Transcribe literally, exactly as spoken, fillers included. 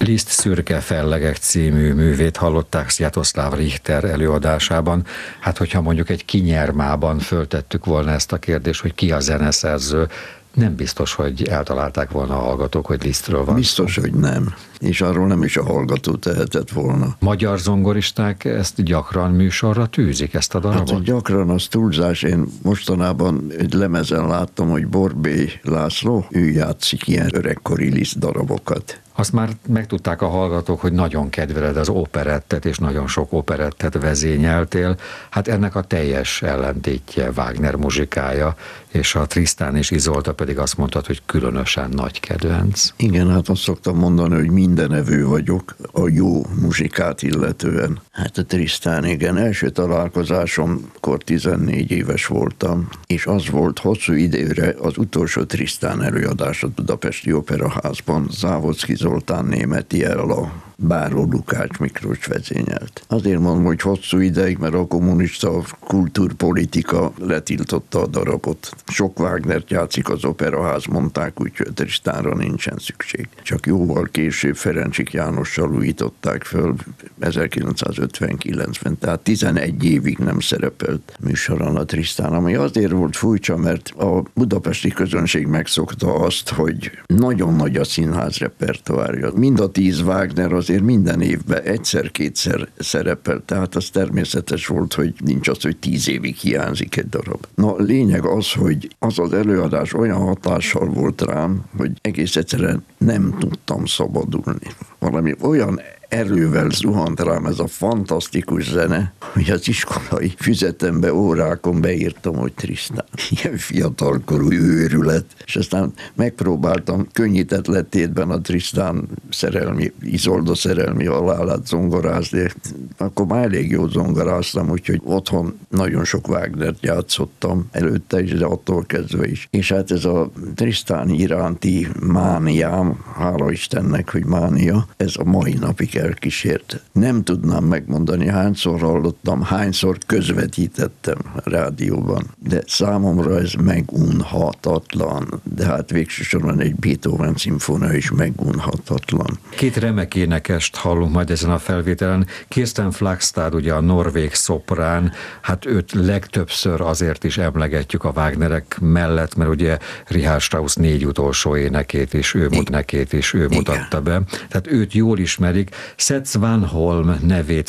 Liszt szürke fellegek című művét hallották Sviatoslav Richter előadásában. Hát, hogyha mondjuk egy kinyermában föltettük volna ezt a kérdést, hogy ki a zeneszerző, nem biztos, hogy eltalálták volna a hallgatók, hogy Lisztről van. Biztos, hogy nem. És arról nem is a hallgató tehetett volna. Magyar zongoristák ezt gyakran műsorra tűzik, ezt a darabot? Hát gyakran az túlzás. Én mostanában egy lemezen láttam, hogy Borbély László, ő játszik ilyen öregkori Liszt darabokat. Azt már megtudták a hallgatók, hogy nagyon kedveled az operettet, és nagyon sok operettet vezényeltél. Hát ennek a teljes ellentétje Wagner muzsikája, és a Tristan és Isolde pedig azt mondtad, hogy különösen nagy kedvenc. Igen, hát azt szoktam mondani, hogy mindenevő vagyok a jó muzsikát illetően. Hát a Tristan, igen, első találkozásomkor tizennégy éves voltam, és az volt hosszú időre az utolsó Tristan előadás a Budapesti Operaházban, Závodszky Zoltán németi el a Báró Lukács Miklós vezényelt. Azért mondom, hogy hosszú ideig, mert a kommunista kultúrpolitika letiltotta a darabot. Sok Wagnert játszik az Operaház, mondták, úgyhogy Tristánra nincsen szükség. Csak jóval később Ferencsik Jánossal újították föl ezerkilencszázötvenkilencben, tehát tizenegy évig nem szerepelt műsoron a Tristan, ami azért volt furcsa, mert a budapesti közönség megszokta azt, hogy nagyon nagy a színház repertoárja. Mind a tíz Wagner azért minden évben egyszer-kétszer szerepel, tehát az természetes volt, hogy nincs az, hogy tíz évig hiányzik egy darab. Na, lényeg az, hogy az az előadás olyan hatással volt rám, hogy egész egyszerűen nem tudtam szabadulni. Valami olyan erővel zuhant rám ez a fantasztikus zene, hogy az iskolai füzetembe, órákon beírtam, hogy Tristan. Ilyen fiatalkorú őrület. És aztán megpróbáltam könnyített lettétben a Tristan szerelmi, Isolde szerelmi halálát zongorázni. Akkor már elég jó zongoráztam, úgyhogy otthon nagyon sok Wagnert játszottam, előtte is, de attól kezdve is. És hát ez a Tristan iránti mániám, hála Istennek, hogy mánia, ez a mai napig elkísért. Nem tudnám megmondani, hányszor hallottam, hányszor közvetítettem a rádióban, de számomra ez megunhatatlan. De hát végső soron egy Beethoven szimfónia is megunhatatlan. Két remek énekest hallunk majd ezen a felvételen. Kirsten Flagstad, ugye a norvég szoprán, hát őt legtöbbször azért is emlegetjük a Wagnerek mellett, mert ugye Richard Strauss négy utolsó énekét is, ő, nekét is ő mutatta be. Tehát őt jól ismerik. Seth Svanholm nevét